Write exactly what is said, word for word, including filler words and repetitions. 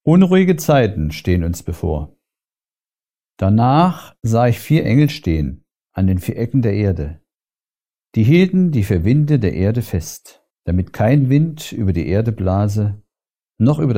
Unruhige Zeiten stehen uns bevor. Danach sah ich vier Engel stehen an den vier Ecken der Erde. Die hielten die vier Winde der Erde fest, damit kein Wind über die Erde blase, noch über